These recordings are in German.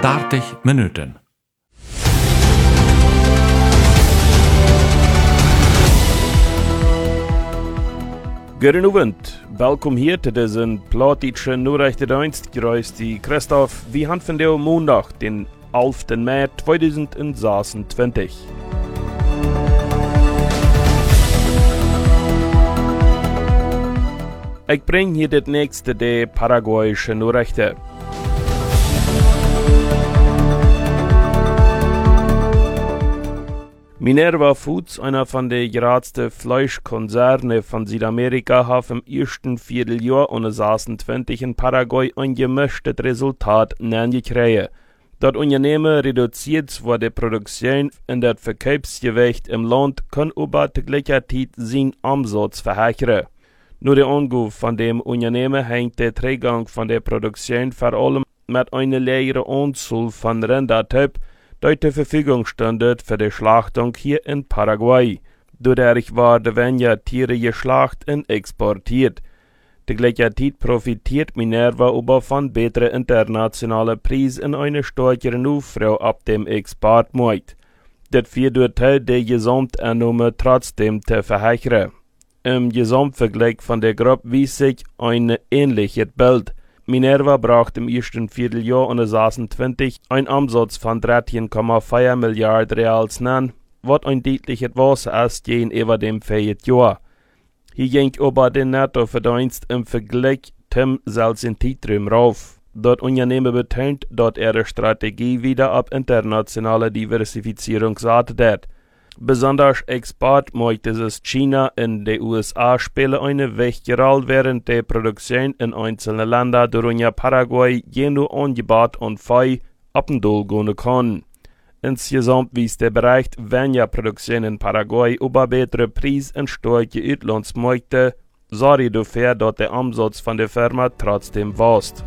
30 minuten. Goedenavond, welkom hier. Dit is een plaatje Noordichtendienst. Gereist die Christoph. We gaan vandaag maandag, den 11. Mei 2026. Ik breng hier dit nächste de Paraguayische Nachrichten. Minerva Foods, einer von den geradsten Fleischkonzerne von Südamerika, hat im ersten Vierteljahr ohne 26 in Paraguay ein gemischtes Resultat gekriegt. Das Unternehmen reduziert zwar die Produktion und das Verkaufsgewicht im Land, kann aber zur gleichen Zeit seinen Umsatz verhögern. Nur der Anruf von dem Unternehmen hängt der Trägung von der Produktion vor allem mit einer leeren Anzahl von Rindertyp, die zur Verfügung stünde für die Schlachtung hier in Paraguay. Dadurch werden weniger Tiere geschlachtet und exportiert. Die gleiche Zeit profitiert Minerva aber von besseren internationalen Preisen und einer stärkeren Nachfrage ab dem Exportmarkt. Das führt dazu, die Gesamteinnahme trotzdem zu verhögern. Im Gesamtvergleich von der Gruppe wies sich ein ähnliches Bild. Minerva brachte im ersten Vierteljahr 2026 einen Umsatz von 13,4 Milliarden Reals an, was ein deutliches was ist gegenüber dem Vorjahr. Hier ging aber der Nettoverdienst im Vergleich zum selben Zeitraum rauf. Das Unternehmen betont, dass ihre Strategie wieder auf internationale Diversifizierung sattet. Besonders Exportmärkte ist China und die USA spielen eine wichtige Rolle, während die Produktion in einzelnen Ländern, darunter Paraguay, je nur Angebot und Fei ab und durch gehen kann. Insgesamt wies der Bereich weniger Produktion in Paraguay über bessere Preise und starke Auslandsmärkte, sorry dafür, dass der Umsatz von der Firma trotzdem wächst.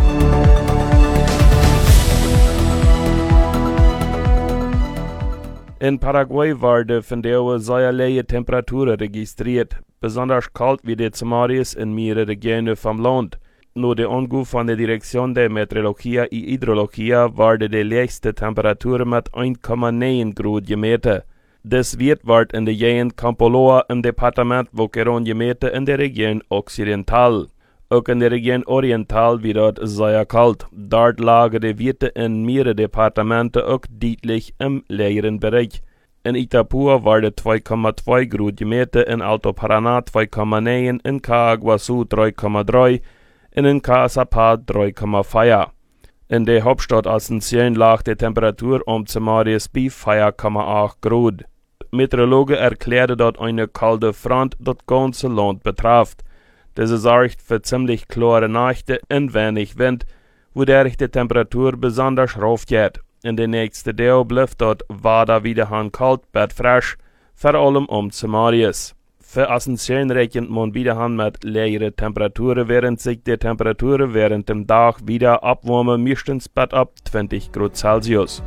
In Paraguay werden von der sehr leere Temperaturen registriert, besonders kalt wie die Samaris in mehreren Regionen vom Land. Nur der Anruf von der Direktion der Meteorologie und Hydrologie werden die lägste Temperatur mit 1,9 Grad gemessen. Das wird in der Gegend Campoloa im Departement Boquerón gemessen in der Region Occidental. Auch in der Region Oriental wird es sehr kalt. Dort lagen die Werte in mehreren Departementen auch deutlich im leeren Bereich. In Itapúa waren 2,2 Grad gemessen, in Alto Paraná 2,9, in Caaguazú 3,3 und in Caazapá 3,4. In der Hauptstadt Asunción lag die Temperatur Samaris bei 4,8 Grad. Meteorologen erklärten, dass eine kalte Front das ganze Land betrifft. Diese sorgt für ziemlich klare Nächte und wenig Wind, wodurch die Temperatur besonders rauf geht. In den nächsten Tagen bleibt dort Wetter wieder kalt, bad frisch, vor allem Samaris. Für Asunción rechnet man wieder mit leeren Temperaturen, während sich die Temperaturen während dem Tag wieder abwärmen, meistens bis ab 20 Grad Celsius.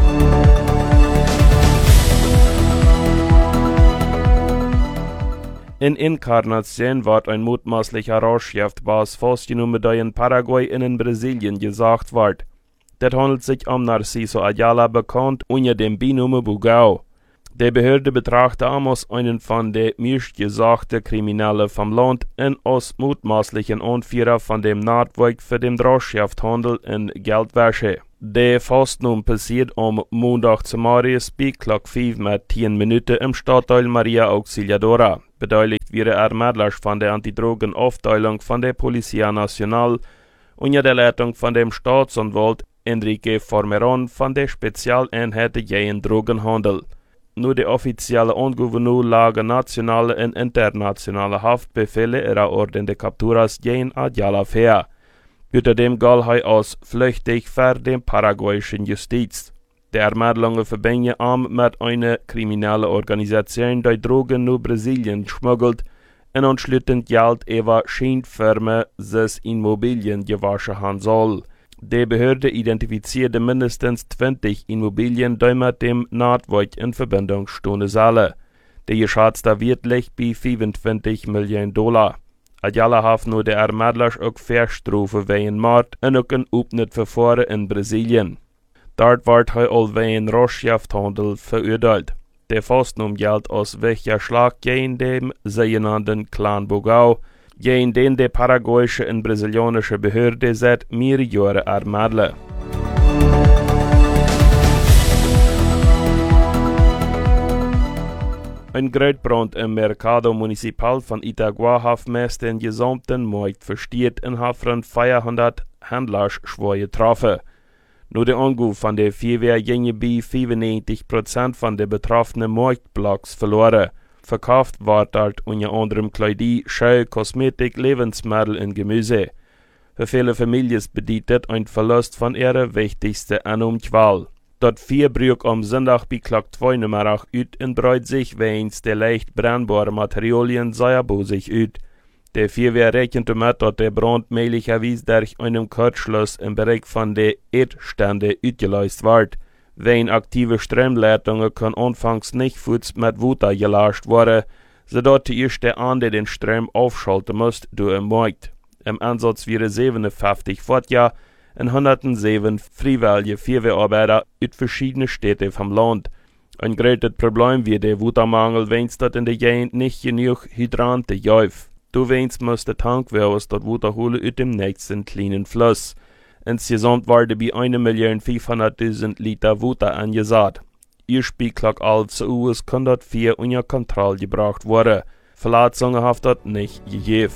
In Encarnación wird ein mutmaßlicher Rauschgiftgas festgenommen, der in Paraguay und in Brasilien gesagt wird. Das handelt sich Narciso Ayala, bekannt unter dem Beinamen Bugao. Die Behörde betrachtet ihn als einen von den meistgesagten Kriminellen vom Land und als mutmaßlichen Anführer von dem Netzwerk für den Rauschgifthandel und Geldwäsche. Die Festnahme passiert am Montag zu Maris bei Clock 5 mit 10 Minuten im Stadtteil Maria Auxiliadora. Beteiligt wäre Ermittler von der Antidrogenaufteilung von der Policía Nacional unter der Leitung von dem Staatsanwalt Enrique Formeron von der Spezialeinheit gegen Drogenhandel. Nur die offizielle Angouverneur lagen nationale und internationale Haftbefehle ihrer Orden de Capturas gegen Ayala vor. Außerdem galt er als flüchtig für die paraguayische Justiz. Die Ermittlungen verbinden ihn mit einer kriminellen Organisation, die Drogen nach Brasilien schmuggelt und anschließend Geld über Scheinfirmen sich Immobilien gewaschen haben soll. Die Behörde identifizierte mindestens 20 Immobilien, die mit dem Netzwerk in Verbindung stehen sollen. Die geschätzte Wert liegt bei 25 Millionen $. Ayala hat nur die Ermittlers auch Verstrafen wegen Mord und auch ein Upnetverfahren in Brasilien. Dort werd hij alweer Rorschaftshandel verurteilt. Der vastnom geld als welcher Schlag gegen dem sogenannten Clan Bogau, gegen den de paraguayische und brasilianische Behörde seit mehrere Jahre ermitteln. Ein Großbrand im Mercado Municipal von Itagua hat meist den gesamten Markt verstiert und hat rund 400 Händler schwer getroffen. Nur der Anruf von der Feuerwehr ging bei 95% von den betroffenen Marktblocks verloren. Verkauft wird dort unter anderem Kleidung, Schuhe, Kosmetik, Lebensmittel und Gemüse. Für viele Familien bedeutet ein Verlust von ihrer wichtigsten Einnahmequelle. Dort Vierbrück am Sonntag bei Klock 2 Nummer 8 ut und breit sich wegen der leicht brennbaren Materialien sehr bosig ut. Der Feuerwehr rechnet damit, dass der Brand möglicherweise durch einen Kurzschluss im Bereich von der Erdstände ausgelöst wird. Wegen aktive Stromleitungen kann anfangs nicht Fuß mit Wasser gelöscht werden, sodass die erste Ande den Strom aufschalten muss durch den Markt. Im Einsatz wären 57 Feuerwehr und 107 freiwillige Feuerwehrarbeiter aus verschiedenen Städten vom Land. Ein großes Problem wird der Wassermangel, wenn es in der Gegend nicht genug Hydranten gibt. Du weinst muss der Tankwerks dort Wasser holen aus dem nächsten kleinen Fluss. Insgesamt werden bei 1.500.000 Liter Wasser angesagt. Ihr Spielklock als US kann dort 4 unter Kontrolle gebracht werden. Verletzungen hat dort nicht gegeben.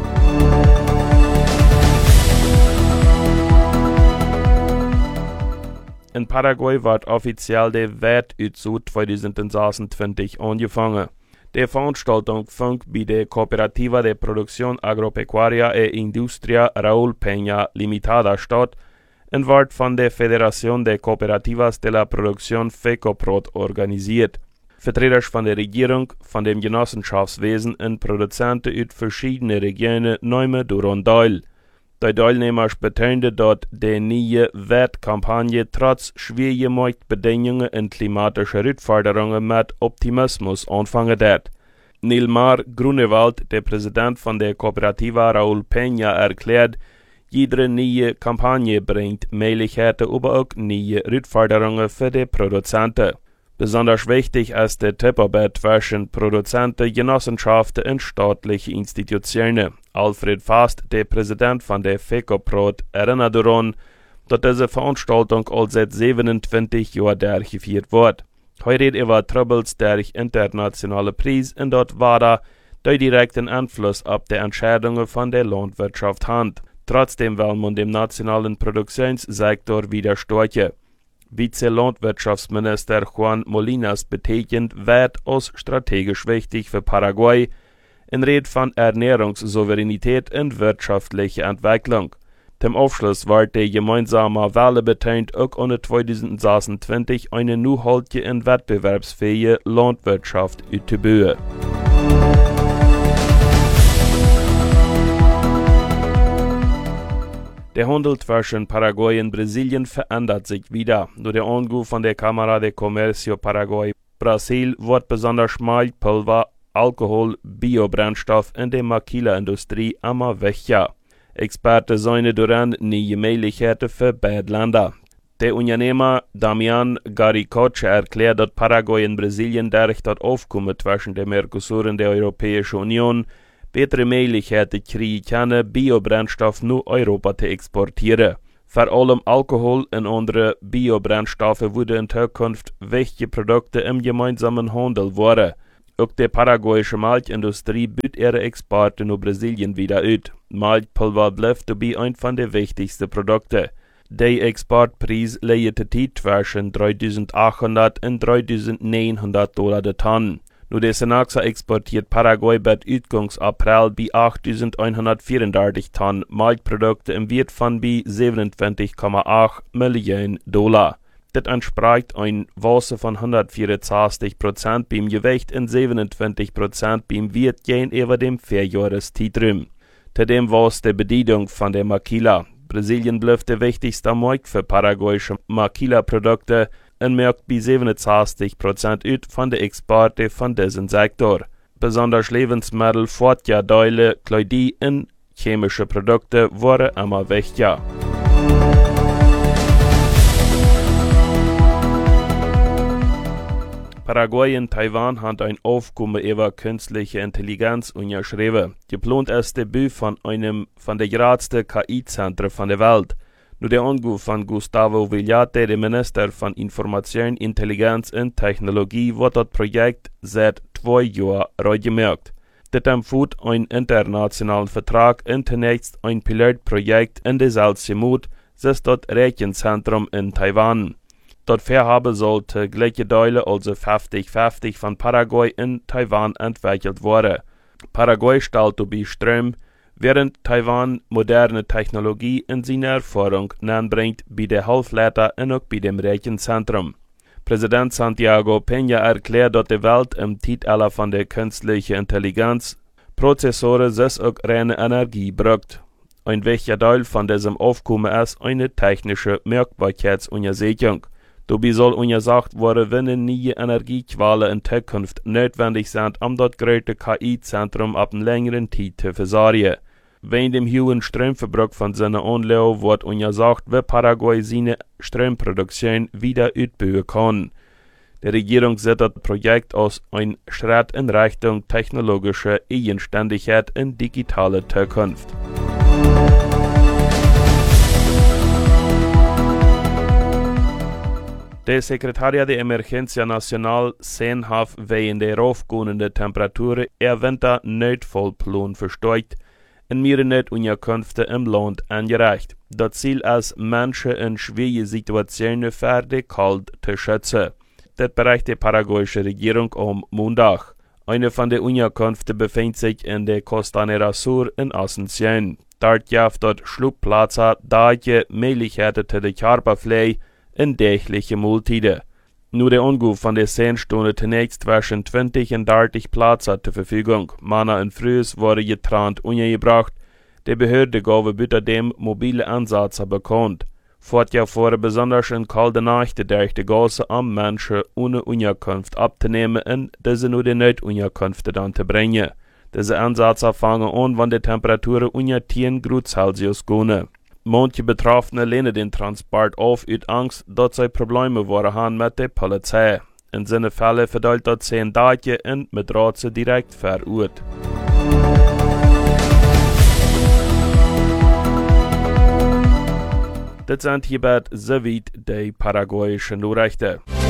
In Paraguay wird offiziell der Wertauszug 2026 angefangen. Die Veranstaltung fand bei der Cooperativa de Producción Agropecuaria e Industria Raúl Peña Limitada statt und wird von der Federación de Cooperativas de la Producción FECOPROD organisiert. Vertreter von der Regierung, von dem Genossenschaftswesen und Produzenten aus verschiedenen Regionen nehmen daran teil. Die Teilnehmer betonten, dass die neue Wertkampagne trotz schwieriger Marktbedingungen und klimatischer Herausforderungen mit Optimismus anfangen wird. Nilmar Grunewald, der Präsident von der Cooperativa Raúl Peña, erklärt, jede neue Kampagne bringt Möglichkeiten, aber auch neue Herausforderungen für die Produzenten. Besonders wichtig ist die Zusammenarbeit zwischen Produzenten, Genossenschaften und staatlichen Institutionen. Alfred Fast, der Präsident von der FECOPROD, erinnert daran, dass diese Veranstaltung als seit 27 Jahren durchgeführt wird. Heute über Troubles durch internationale Preise und dort war da der direkten Einfluss auf die Entscheidungen von der Landwirtschaft hat. Trotzdem will man dem nationalen Produktionssektor widersprechen. Vize-Landwirtschaftsminister Juan Molinas betegnet Wert als strategisch wichtig für Paraguay und redet von Ernährungssouveränität und wirtschaftlicher Entwicklung. Zum Abschluss wird die gemeinsame Welle betont, auch ohne 2026 eine nachhaltige und wettbewerbsfähige Landwirtschaft auszubauen. Der Handel zwischen Paraguay und Brasilien verändert sich wieder. Durch den Anruf von der Cámara de Comercio Paraguay Brasil wird besonders Malpulver, Alkohol, Biobrennstoff in der Maquila-Industrie immer wichtiger. Experten sehen daran neue Möglichkeiten für beide Länder. Der Unternehmer Damian Garicoche erklärt, dass Paraguay und Brasilien durch das Aufkommen zwischen der Mercosur und der Europäischen Union bessere Möglichkeiten kriegen können, Biobrennstoff nach Europa zu exportieren. Vor allem Alkohol und andere Biobrennstoffe würden in Zukunft wichtige Produkte im gemeinsamen Handel werden. Auch die paraguayische Malzindustrie bietet ihre Exporte nach Brasilien wieder aus. Malzpulver bleibt dabei ein von den wichtigsten Produkten. Der Exportpreis liegt zurzeit zwischen 3.800 und 3.900 $ der Tonne. Nur der Senaxa exportiert Paraguay bis Ausgangsapril bei 8.134 Tonnen Malzprodukte im Wert von bei 27,8 Millionen $. Das entspricht ein Wasser von 164% beim Gewicht und 27% beim Wert gegenüber dem Vierjahreszeitraum. Zudem war es die Bedienung von der Maquila. Brasilien bleibt der wichtigste Markt für paraguayische Maquila-Produkte und merkt bei 67% aus von der Exporte von diesem Sektor. Besonders Lebensmittel, Fortjahrdeile, Kleidung und chemische Produkte wurden immer wichtiger. Paraguay und Taiwan haben ein Aufkommen über künstliche Intelligenz unterschrieben. Geplant ist Debüt von einem von der größten KI-Zentren von der Welt. Nur der Anruf von Gustavo Villate, dem Minister von Information, Intelligenz und Technologie, wird das Projekt seit 2 Jahren gemerkt. Das empfiehlt einen internationalen Vertrag und zunächst ein Pilotprojekt in der Salzimut, das Rechenzentrum in Taiwan. Das Vorhaben sollte gleiche Teile, also 50-50 von Paraguay in Taiwan entwickelt werden. Paraguay stellt dabei Strom, während Taiwan moderne Technologie in seine Erfahrung bringt bei der Halbleiter und auch bei dem Rechenzentrum. Präsident Santiago Peña erklärt, dass die Welt im Zeitalter von der künstlichen Intelligenz Prozessoren das auch reine Energie braucht. Ein wichtiger Teil von diesem Aufkommen ist eine technische Merkbarkeitsuntersuchung. Dabei soll untersucht werden, welche neue Energiequellen in Zukunft notwendig sind, um das große KI-Zentrum ab einer längeren Zeit zu versorgen. Wegen dem hohen Stromverbrauch von seinen Anlagen wird untersucht, wie Paraguay seine Stromproduktion wieder ausbauen kann. Die Regierung sieht das Projekt als ein Schritt in Richtung technologische Eigenständigkeit in digitale Zukunft. Der Sekretariat der Emergencia Nacional hat wegen der aufgehenden Temperaturen ihr Winter-Notfallplan verstärkt und mehrere Unterkünfte im Land angereicht. Das Ziel ist, Menschen in schwierigen Situationen vor der Kälte zu schützen. Das bereicht die paraguayische Regierung am Montag. Eine von den Unterkünften befindet sich in der Costanera Sur in Asunción. Dort gibt es Schlupfplätze, die Möglichkeiten zu der Körperpflege in tägliche Mahlzeiten. Nur der Anruf von der 10 Stunden zunächst zwischen 20 und 30 Plätze zur Verfügung. Männer und Frauen wurden getrennt untergebracht. Die Behörde gaben außerdem mobile Ansätze bekannt. Fortgefahren besonders in kalten Nächten durch die Gasse, um Menschen ohne Unterkunft abzunehmen und diese nur die Notunterkünfte dann zu bringen. Diese Ansätze fangen an, wenn die Temperaturen unter 10 Grad Celsius gehen. Manche Betroffene lehnen den Transport auf aus Angst, dass sie Probleme haben mit der Polizei. In solchen Fällen verteilt das 10 Tage und mit Ratze direkt vor Ort. Das sind hierbei soweit die paraguayischen Nachrichten.